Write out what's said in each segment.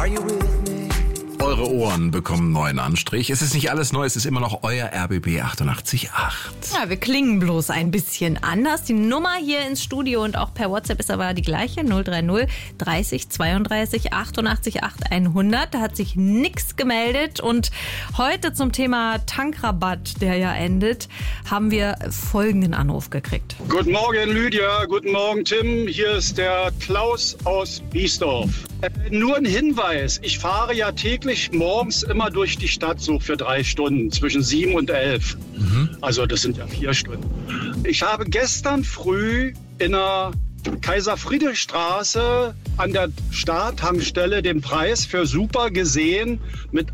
Eure Ohren bekommen neuen Anstrich. Es ist nicht alles neu, es ist immer noch euer RBB 88.8. Ja, wir klingen bloß ein bisschen anders. Die Nummer hier ins Studio und auch per WhatsApp ist aber die gleiche. 030 30 32 88 8 100. Da hat sich nichts gemeldet. Und heute zum Thema Tankrabatt, der ja endet, haben wir folgenden Anruf gekriegt. Guten Morgen, Lydia. Guten Morgen, Tim. Hier ist der Klaus aus Biesdorf. Nur ein Hinweis. Ich fahre ja täglich morgens immer durch die Stadt so für 3 Stunden, zwischen 7 und 11. Also das sind ja 4 Stunden. Ich habe gestern früh in der Kaiser-Friedrich-Straße an der Star-Tankstelle den Preis für Super gesehen mit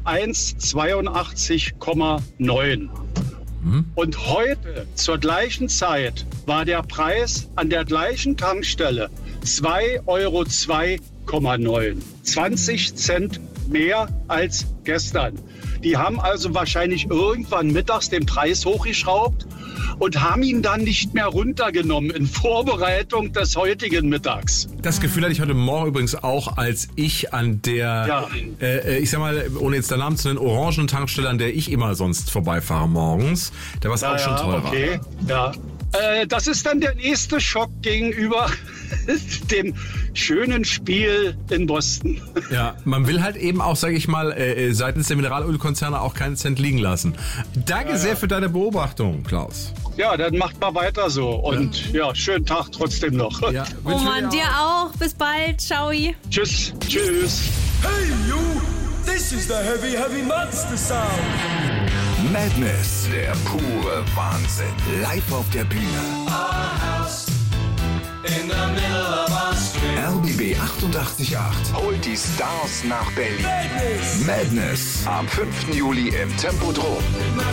1,82,9. Und heute zur gleichen Zeit war der Preis an der gleichen Tankstelle 2,02,9 €. 20 Cent mehr als gestern. Die haben also wahrscheinlich irgendwann mittags den Preis hochgeschraubt und haben ihn dann nicht mehr runtergenommen in Vorbereitung des heutigen Mittags. Das Gefühl hatte ich heute Morgen übrigens auch, als ich an der, ich sag mal, ohne jetzt den Namen zu nennen, orangen Tankstelle, an der ich immer sonst vorbeifahre morgens. Da war es auch schon teurer. Okay. Ja. Das ist dann der nächste Schock gegenüber dem schönen Spiel in Boston. Ja, man will halt eben auch, sage ich mal, seitens der Mineralölkonzerne auch keinen Cent liegen lassen. Danke sehr für deine Beobachtung, Klaus. Ja, dann macht mal weiter so. Und ja, schönen Tag trotzdem noch. Ja, Oh Mann, dir auch. Bis bald. Ciao. Tschüss. Tschüss. Hey you, this is the Heavy Heavy Monster Sound. Madness, der pure Wahnsinn. Live auf der Bühne. RBB 88.8 holt die Stars nach Berlin. Madness am 5. Juli im Tempodrom.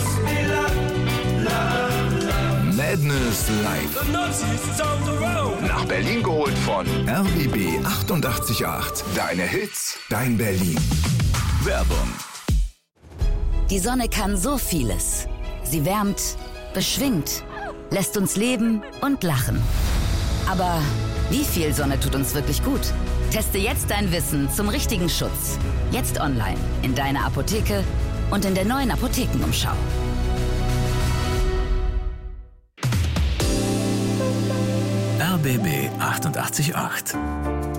Madness live. Nach Berlin geholt von RBB 88.8. Deine Hits, dein Berlin. Werbung. Die Sonne kann so vieles. Sie wärmt, beschwingt, lässt uns leben und lachen. Aber wie viel Sonne tut uns wirklich gut? Teste jetzt dein Wissen zum richtigen Schutz. Jetzt online, in deiner Apotheke und in der neuen Apothekenumschau. RBB 88.8